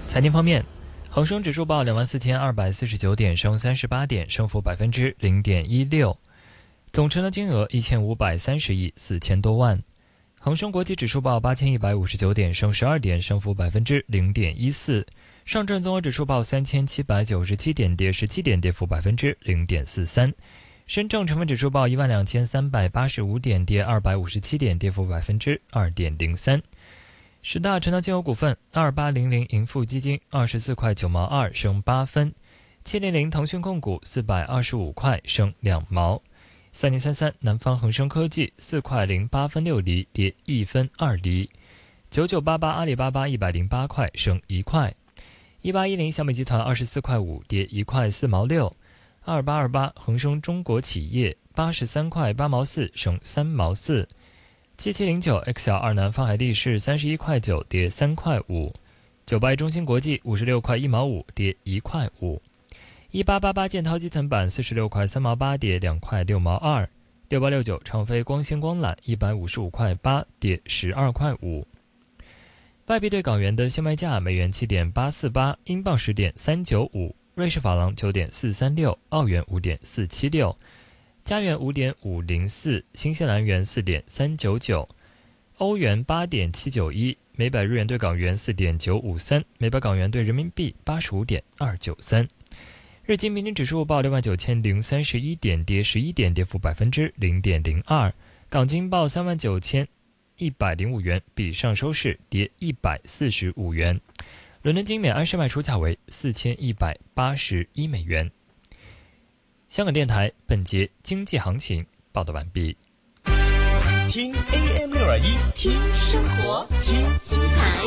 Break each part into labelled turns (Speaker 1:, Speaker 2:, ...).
Speaker 1: 财经方面，恒生指数报24,249点，升38点，升幅0.16%，总成交金额1530亿4000多万。恒生国际指数报8159点，升12点，升幅0.14%。上证综合指数报3797点，跌17点，跌幅0.43%。深证成分指数报12385点，跌257点，跌幅2.03%。十大成交金额股份：2800盈富基金24块9毛2，升8分；700腾讯控股425块，升2毛；3033南方恒生科技4块08分6厘，跌1分2厘；9988阿里巴巴108块，升1块；1810小米集团24块5，跌1块4毛6；2828恒生中国企业83块8毛4，升3毛4；7709 XL2南方海力士31块9，跌3块5；98中芯国际56块1毛5，跌1块5；1888建滔基层板46块3毛8，跌2块6毛2；6869长飞光纤光缆155块8，跌12块5。外币对港元的现卖价：美元7.848，英镑10.395，瑞士法郎9.436，澳元5.476。加元5.504，新西兰元4.399，欧元8.791，每百日元对港元4.953，每百港元对人民币85.293。日经平均指数报69031点，跌11点，跌幅0.02%。港金报39105元，比上周市跌145元。伦敦金每安士卖出价为4181美元。香港电台本节经济行情报道完毕。
Speaker 2: 听 AM621，
Speaker 3: 听生活，听精彩，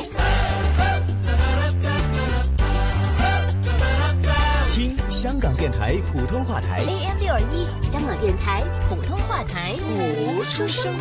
Speaker 2: 听香港电台普通话台
Speaker 3: AM621，香港电台普通话台，谱出生